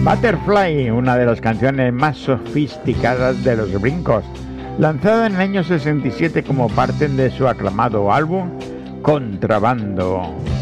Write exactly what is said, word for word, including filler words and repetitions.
Butterfly, una de las canciones más sofisticadas de los Brincos, lanzada en el año sesenta y siete como parte de su aclamado álbum Contrabando.